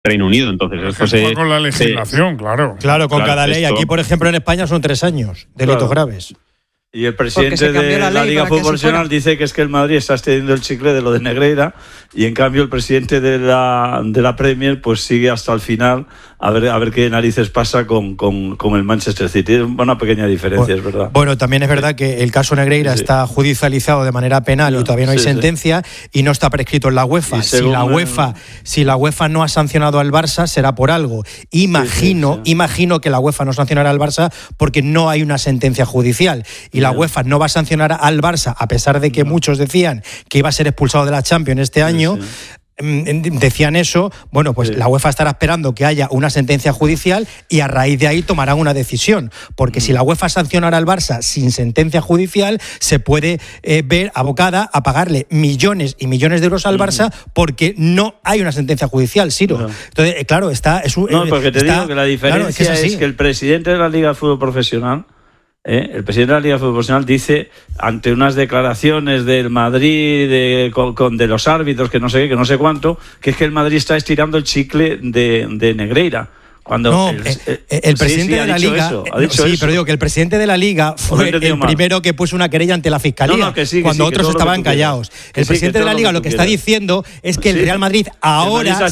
Reino Unido. Entonces, esto con la legislación, claro. Claro, con cada ley. Aquí, por ejemplo, en España son 3 años, delitos graves. Y el presidente de la Liga Fútbol Profesional dice que es que el Madrid está extendiendo el chicle de lo de Negreira, y en cambio el presidente de la Premier pues sigue hasta el final a ver qué narices pasa con el Manchester City. Es una pequeña diferencia, es verdad. Bueno, también es verdad que el caso Negreira está judicializado de manera penal y todavía no hay sentencia y no está prescrito en la UEFA. Si la UEFA no ha sancionado al Barça, será por algo. Imagino que la UEFA no sancionará al Barça porque no hay una sentencia judicial. Y la UEFA no va a sancionar al Barça, a pesar de que muchos decían que iba a ser expulsado de la Champions este año. Decían eso. Bueno, pues la UEFA estará esperando que haya una sentencia judicial y a raíz de ahí tomarán una decisión, porque si la UEFA sancionara al Barça sin sentencia judicial, se puede ver abocada a pagarle millones y millones de euros al Barça porque no hay una sentencia judicial, Siro. Entonces, claro, porque te digo que la diferencia es que el presidente de la Liga de Fútbol Profesional, el presidente de la Liga de Fútbol Profesional dice, ante unas declaraciones del Madrid de los árbitros, que no sé qué, que no sé cuánto, que es que el Madrid está estirando el chicle de Negreira. Cuando el presidente de la Liga pero digo que el presidente de la Liga fue el primero que puso una querella ante la Fiscalía cuando otros estaban callados. El presidente de la Liga lo que está diciendo es que el Real Madrid ahora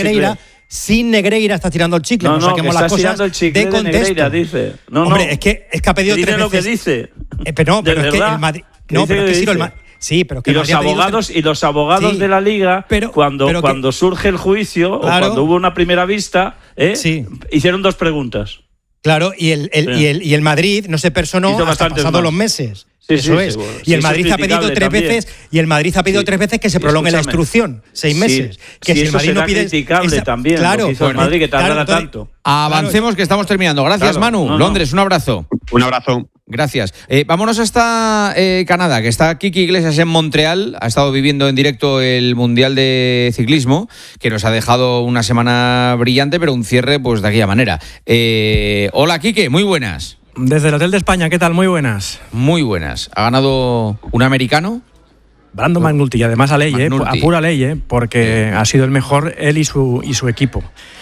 sin Negreira está tirando el chicle. No saquemos las cosas de contexto. Negreira, dice. Hombre, es que ha pedido 3 veces. Lo que dice. Pero es que el Madrid. Sí, pero que los abogados de la Liga, cuando surge el juicio, o cuando hubo una primera vista, hicieron 2 preguntas. Claro, y el Madrid no se personó hasta pasados los meses. Eso es. Bueno, y el Madrid ha pedido 3 veces, y el Madrid ha pedido 3 veces que se prolongue la instrucción, 6 meses. Que si el Madrid no pide, criticable también. Claro, lo que hizo el Madrid, que tardara tanto. Avancemos, que estamos terminando. Gracias, Manu. Londres, un abrazo. Un abrazo. Gracias. Vámonos hasta Canadá, que está Kiki Iglesias en Montreal. Ha estado viviendo en directo el Mundial de Ciclismo, que nos ha dejado una semana brillante, pero un cierre pues de aquella manera. Hola, Kike, muy buenas. Desde el Hotel de España, ¿qué tal? Muy buenas. Muy buenas. ¿Ha ganado un americano? Brandon McNulty, y además a pura ley, porque ha sido el mejor él y su equipo.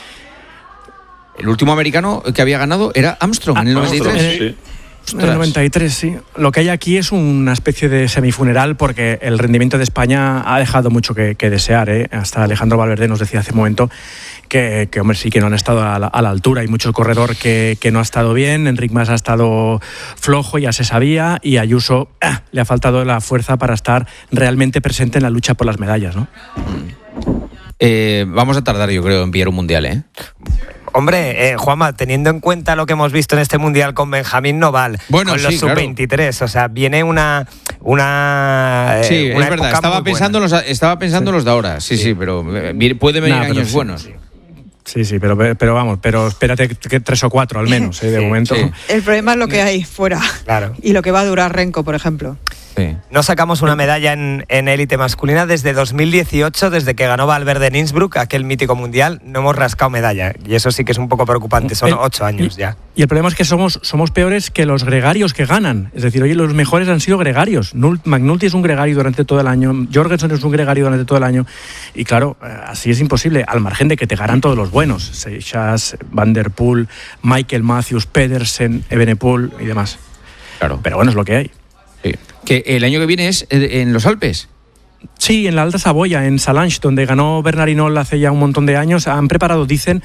El último americano que había ganado era Armstrong en el 93. En el 93, sí. Lo que hay aquí es una especie de semifuneral porque el rendimiento de España ha dejado mucho que desear. Hasta Alejandro Valverde nos decía hace un momento que hombre, sí, que no han estado a la altura. Hay mucho corredor que no ha estado bien. Enric Mas ha estado flojo, ya se sabía, y Ayuso le ha faltado la fuerza para estar realmente presente en la lucha por las medallas, ¿no? Vamos a tardar, yo creo, en pillar un mundial, Hombre, Juanma, teniendo en cuenta lo que hemos visto en este Mundial con Benjamín Noval, con los sub-23, o sea, viene una sí, es verdad, estaba pensando los de ahora, sí, pero puede venir años buenos. Sí, pero vamos, pero espérate que 3 o 4 al menos, de momento. Sí. El problema es lo que hay fuera. Claro. Y lo que va a durar Renko, por ejemplo. Sí. No sacamos una medalla en élite masculina desde 2018, desde que ganó Valverde en Innsbruck, aquel mítico mundial, no hemos rascado medalla. Y eso sí que es un poco preocupante, son 8 años ya. Y el problema es que somos peores que los gregarios que ganan. Es decir, oye, los mejores han sido gregarios. McNulty es un gregario durante todo el año, Jorgensen es un gregario durante todo el año. Y claro, así es imposible, al margen de que te ganan todos los buenos. Seixas, Van der Poel, Michael Matthews, Pedersen, Evenepoel y demás. Claro. Pero bueno, es lo que hay. Sí. Que el año que viene es en los Alpes. Sí, en la Alta Saboya, en Salange, donde ganó Bernard Hinault hace ya un montón de años. Han preparado, dicen,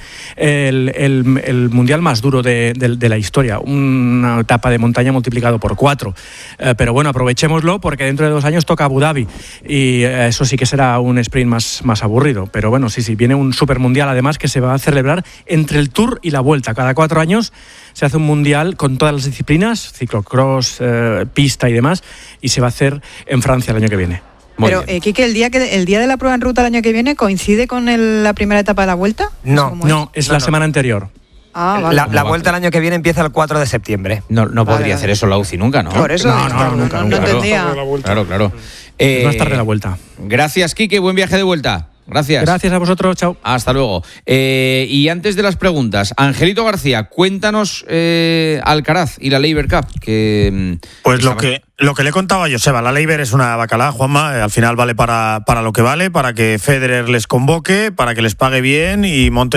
el mundial más duro de la historia. Una etapa de montaña multiplicado por 4. Pero bueno, aprovechémoslo porque dentro de 2 años toca Abu Dhabi. Y eso sí que será un sprint más aburrido. Pero bueno, sí, viene un supermundial además que se va a celebrar entre el Tour y la Vuelta. Cada 4 años se hace un mundial con todas las disciplinas, ciclocross, pista y demás. Y se va a hacer en Francia el año que viene. Pero, Quique, ¿el día de la prueba en ruta el año que viene coincide con la primera etapa de la Vuelta? No, es la semana anterior. Vale. La Vuelta el año que viene empieza el 4 de septiembre. No podría hacer eso la UCI nunca, ¿no? Por eso nunca. No entendía. Claro. Más tarde la Vuelta. Gracias, Quique, buen viaje de vuelta. Gracias. Gracias a vosotros, chao. Hasta luego. Y antes de las preguntas, Angelito García, cuéntanos Alcaraz y la Laver Cup. Pues lo que le contaba a Joseba, la Laver es una bacalá, Juanma, al final vale para lo que vale, para que Federer les convoque, para que les pague bien y monten